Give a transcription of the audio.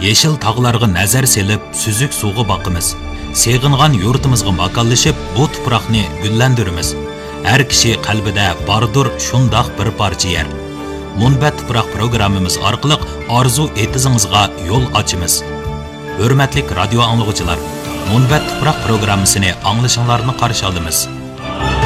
Yeşil tağlarga nazar selip, süzük suğu bakımız. Seğingan yurtimizga makallaşıp, bu tuproqni gullandirimiz. Her kişi qalbida bardur şundaq bir parça yer. Munbat tuproq programmamiz orqali arzu etizingizga yo'l ochamiz. Hurmatli radio anglag'uchilar, Munbat tuproq programmasini anglashinglarni qarshi olamiz.